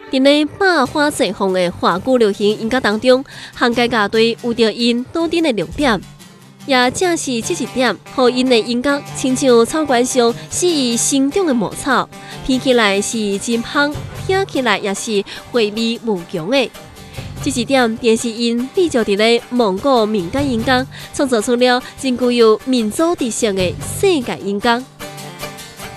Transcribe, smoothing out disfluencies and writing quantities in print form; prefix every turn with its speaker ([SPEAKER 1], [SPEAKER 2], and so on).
[SPEAKER 1] 伫咧百花齐放的华语流行音乐当中，涵盖乐队有着因多点的亮点，也正是这一点，互因的音乐亲像草原上适宜生长的牧草，闻起来是真香，听起来也是回味无穷的。这一点便是因立足伫咧蒙古民间音乐，创造出了真具有民族特色的世界音乐。